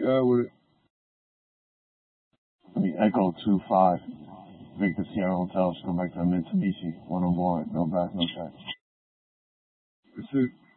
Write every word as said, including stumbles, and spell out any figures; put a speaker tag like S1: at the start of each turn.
S1: Uh, with it.
S2: I mean, Echo two five. Victor Sierra Hotel, go back to Mitsubishi, one on board, no back, no check.
S1: Pursuit.